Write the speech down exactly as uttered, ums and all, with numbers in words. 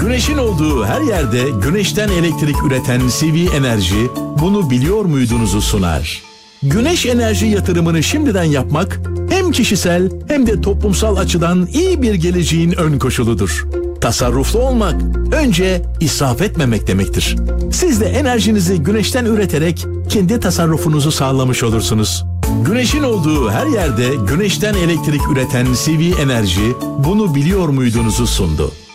Güneşin olduğu her yerde güneşten elektrik üreten C V Enerji bunu biliyor muydunuzu sunar. Güneş enerji yatırımını şimdiden yapmak hem kişisel hem de toplumsal açıdan iyi bir geleceğin ön koşuludur. Tasarruflu olmak önce israf etmemek demektir. Siz de enerjinizi güneşten üreterek kendi tasarrufunuzu sağlamış olursunuz. Güneşin olduğu her yerde güneşten elektrik üreten C V Enerji bunu biliyor muydunuzu sundu.